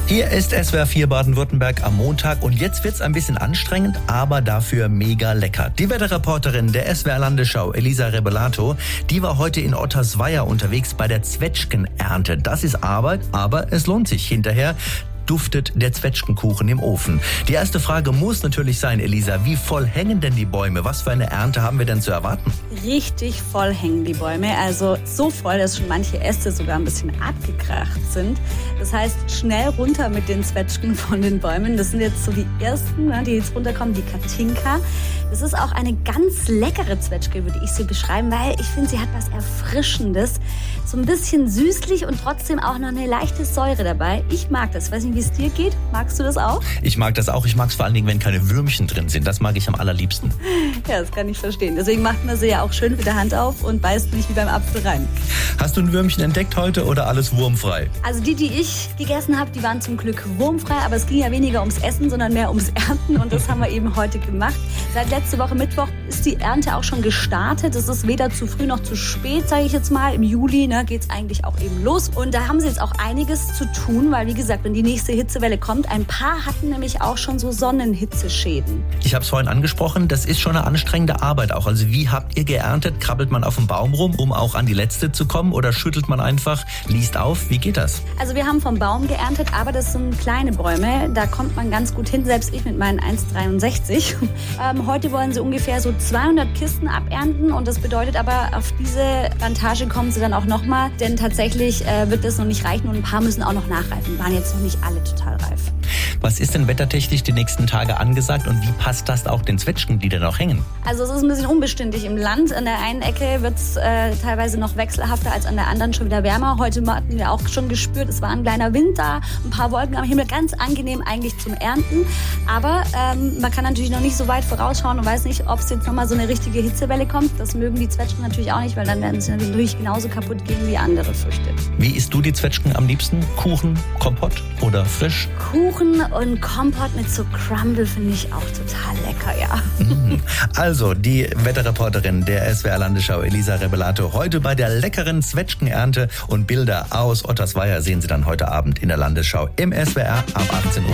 Hier ist SWR 4 Baden-Württemberg am Montag und jetzt wird's ein bisschen anstrengend, aber dafür mega lecker. Die Wetterreporterin der SWR Landesschau, Elisa Rebelato, die war heute in Ottersweier unterwegs bei der Zwetschgenernte. Das ist Arbeit, aber es lohnt sich. Hinterher duftet der Zwetschgenkuchen im Ofen. Die erste Frage muss natürlich sein, Elisa, wie voll hängen denn die Bäume? Was für eine Ernte haben wir denn zu erwarten? Richtig voll hängen die Bäume, also so voll, dass schon manche Äste sogar ein bisschen abgekracht sind. Das heißt, schnell runter mit den Zwetschgen von den Bäumen. Das sind jetzt so die ersten, die jetzt runterkommen, die Katinka. Das ist auch eine ganz leckere Zwetschge, würde ich sie beschreiben, weil ich finde, sie hat was Erfrischendes. So ein bisschen süßlich und trotzdem auch noch eine leichte Säure dabei. Ich mag das. Weiß nicht, wie es dir geht. Magst du das auch? Ich mag das auch. Ich mag es vor allen Dingen, wenn keine Würmchen drin sind. Das mag ich am allerliebsten. Ja, das kann ich verstehen. Deswegen macht man sie ja auch schön mit der Hand auf und beißt nicht wie beim Apfel rein. Hast du ein Würmchen entdeckt heute oder alles wurmfrei? Also die ich gegessen habe, die waren zum Glück wurmfrei. Aber es ging ja weniger ums Essen, sondern mehr ums Ernten. Und das haben wir eben heute gemacht. Seit letzte Woche Mittwoch ist die Ernte auch schon gestartet. Es ist weder zu früh noch zu spät, sage ich jetzt mal. Im Juli geht es eigentlich auch eben los. Und da haben sie jetzt auch einiges zu tun, weil wie gesagt, wenn die nächste Hitzewelle kommt, ein paar hatten nämlich auch schon so Sonnenhitzeschäden. Ich habe es vorhin angesprochen, das ist schon eine anstrengende Arbeit auch. Also wie habt ihr geerntet? Krabbelt man auf dem Baum rum, um auch an die letzte zu kommen? Oder schüttelt man einfach, liest auf? Wie geht das? Also wir haben vom Baum geerntet, aber das sind kleine Bäume. Da kommt man ganz gut hin, selbst ich mit meinen 1,63. Heute wollen sie ungefähr so 200 Kisten abernten und das bedeutet aber, auf diese Plantage kommen sie dann auch nochmal, denn tatsächlich wird das noch nicht reichen und ein paar müssen auch noch nachreifen. Waren jetzt noch nicht alle total reif. Was ist denn wettertechnisch die nächsten Tage angesagt und wie passt das auch den Zwetschgen, die da noch hängen? Also es ist ein bisschen unbeständig im Land. An der einen Ecke wird es teilweise noch wechselhafter, als an der anderen schon wieder wärmer. Heute hatten wir auch schon gespürt, es war ein kleiner Wind da, ein paar Wolken am Himmel, ganz angenehm eigentlich zum Ernten. Aber man kann natürlich noch nicht so weit vorausschauen und weiß nicht, ob es jetzt nochmal so eine richtige Hitzewelle kommt. Das mögen die Zwetschgen natürlich auch nicht, weil dann werden sie natürlich genauso kaputt gehen wie andere Früchte. Wie isst du die Zwetschgen am liebsten? Kuchen, Kompott oder frisch? Kuchen und Kompott mit so Crumble finde ich auch total lecker, ja. Also, die Wetterreporterin der SWR Landesschau, Elisa Rebelato, heute bei der leckeren Zwetschgenernte und Bilder aus Ottersweier sehen Sie dann heute Abend in der Landesschau im SWR ab 18 Uhr.